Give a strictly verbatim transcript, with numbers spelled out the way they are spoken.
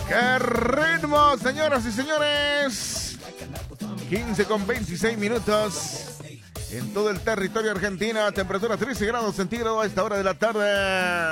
¡Qué ritmo, señoras y señores! quince con veintiséis minutos en todo el territorio argentino. Temperatura trece grados centígrados a esta hora de la tarde.